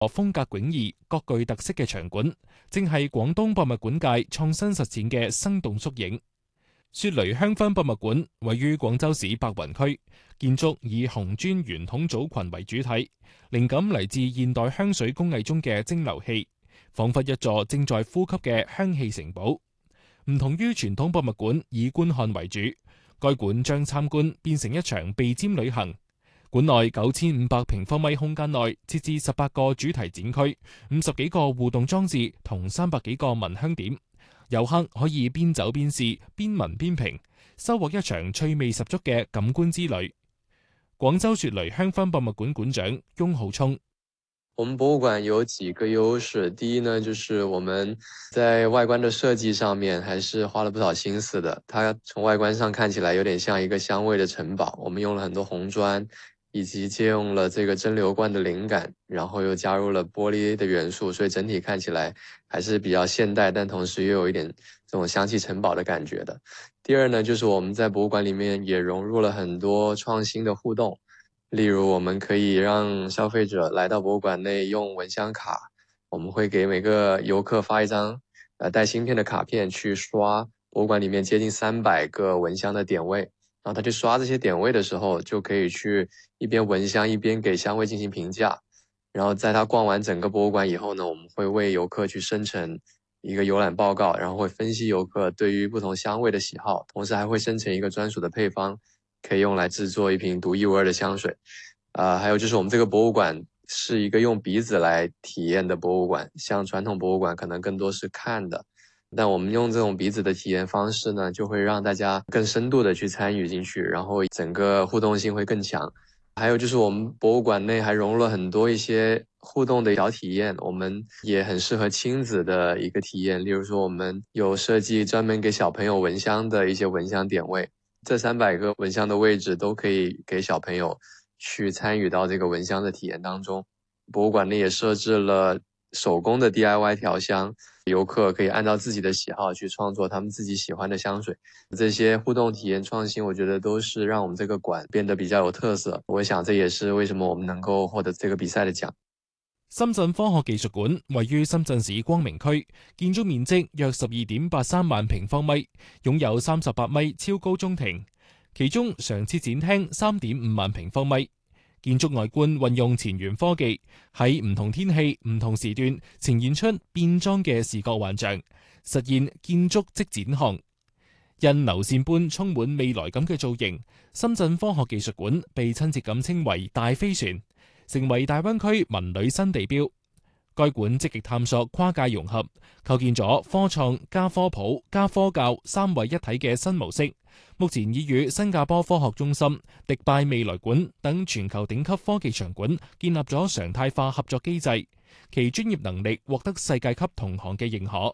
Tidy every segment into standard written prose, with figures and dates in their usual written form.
風格迥異、各具特色嘅場館，正係廣東博物館界創新實踐嘅生動縮影。雪雷香薰博物館位於廣州市白雲區，建築以紅磚圓筒組群為主體，靈感嚟自現代香水工藝中嘅蒸餾器，仿佛一座正在呼吸嘅香氣城堡。唔同於傳統博物館以觀看為主，該館將參觀變成一場鼻尖旅行。館內9500平方米空間內設置18個主題展區、50幾個互動裝置同300幾個聞香點，遊客可以邊走邊試、邊聞邊評，收穫一場趣味十足嘅感官之旅。廣州雪雷香薰博物館館長翁浩聰： 我們博物館有幾個優勢，第一呢，就是我們在外觀的設計上面還是花了不少心思的。它從外觀上看起來有點像一個香味的城堡，我們用了很多紅磚，以及借用了這個蒸餾罐的靈感，然後又加入了玻璃的元素，所以整體看起來還是比較現代，但同時又有一點這種香氣城堡的感覺的。第二呢，就是我們在博物館裡面也融入了很多創新的互動，例如我們可以讓消費者來到博物館內用蚊香卡，我們會給每個遊客發一張帶芯片的卡片，去刷博物館裡面接近300個蚊香的點位。然後他去刷這些點位的時候，就可以去一邊聞香一邊給香味進行評價。然後在他逛完整個博物館以後呢，我們會為遊客去生成一個遊覽報告，然後會分析遊客對於不同香味的喜好，同時還會生成一個專屬的配方，可以用來製作一瓶獨一無二的香水。還有就是我們這個博物館是一個用鼻子來體驗的博物館，像傳統博物館可能更多是看的。但我們用這種鼻子的體驗方式呢，就會讓大家更深度的去參與進去，然後整個互動性會更強。還有就是我們博物館內還融入了很多一些互動的小體驗，我們也很適合親子的一個體驗。例如說我們有設計專門給小朋友聞香的一些聞香點位，這300個聞香的位置都可以給小朋友去參與到這個聞香的體驗當中。博物館內也設置了手工的 DIY 調香，遊客可以按照自己的喜好去創作他們自己喜歡的香水。這些互動體驗創新，我覺得都是讓我們這個館變得比較有特色。我想這也是為什麼我們能夠獲得這個比賽的獎。 深圳科學技術館位於深圳市光明區，建築面積約12.83萬平方米，擁有38米超高中庭，其中常設展廳3.5萬平方米。建築外觀運用前沿科技，喺唔同天氣、唔同時段呈現出變裝嘅視覺幻象，實現建築即展項。因流線般充滿未來感嘅造型，深圳科學技術館被親切咁稱為大飛船，成為大灣區文旅新地標。該館積極探索跨界融合，構建咗科創加科普加科教3位一體嘅新模式。目前已與新加坡科學中心、迪拜未來館等全球頂級科技場館建立咗常態化合作機制，其專業能力獲得世界級同行嘅認可。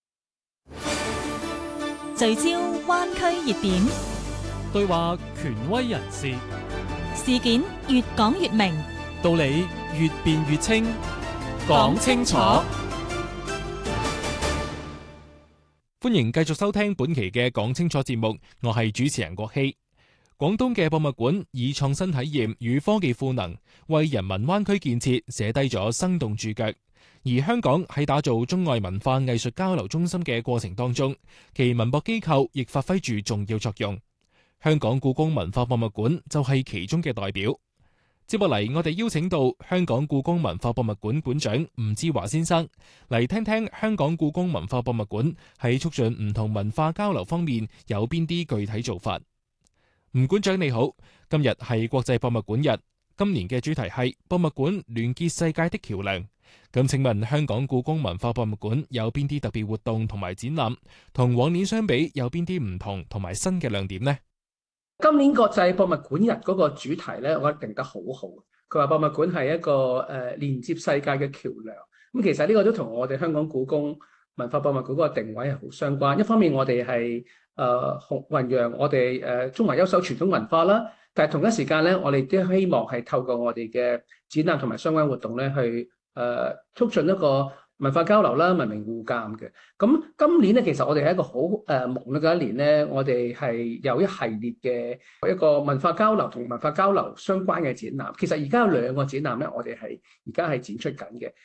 聚焦灣區熱點， 對話權威人士， 事件越講越明， 道理越辯越清， 講清楚。 歡迎繼續收聽本期嘅講清楚節目，我係主持人郭希。廣東嘅博物館以創新體驗與科技賦能，為人民灣區建設寫低咗生動注腳。而香港喺打造中外文化藝術交流中心嘅過程當中，其文博機構亦發揮住重要作用。香港故宮文化博物館就係其中嘅代表。接落嚟，我哋邀請到香港故宮文化博物館館長吳志華先生嚟聽聽香港故宮文化博物館喺促進唔同文化交流方面有邊啲具體做法。吳館長你好，今日係國際博物館日，今年嘅主題係博物館聯結世界的橋樑。咁請問香港故宮文化博物館有邊啲特別活動同埋展覽，同往年相比有邊啲唔同同埋新嘅亮點呢？ 今年國際博物館日嗰個主題咧，我覺得定得好好。佢話博物館係一個連接世界嘅橋樑。咁其實呢個都同我哋香港故宮文化博物館嗰個定位係好相關。一方面我哋係弘揚我哋中華優秀傳統文化啦，但係同一時間咧，我哋都希望係透過我哋嘅展覽同埋相關活動咧，去促進一個文化交流啦、文明互鑑嘅。咁今年咧，其實我哋係一個好忙碌嘅一年咧，我哋係有一系列嘅一個文化交流同文化交流相關嘅展覽。其實而家有2個展覽咧，我哋係而家係展出緊嘅。